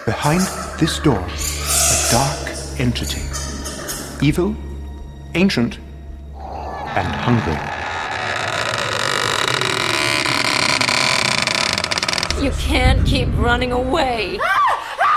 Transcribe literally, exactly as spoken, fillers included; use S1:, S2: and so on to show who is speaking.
S1: Behind this door, a dark entity. Evil, ancient, and hungry.
S2: You can't keep running away.